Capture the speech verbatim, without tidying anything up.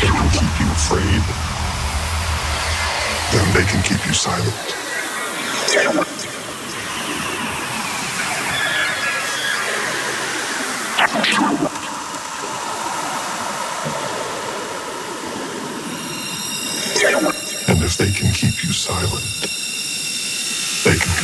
they can keep you afraid, then they can keep you silent. And if they can keep you silent, they can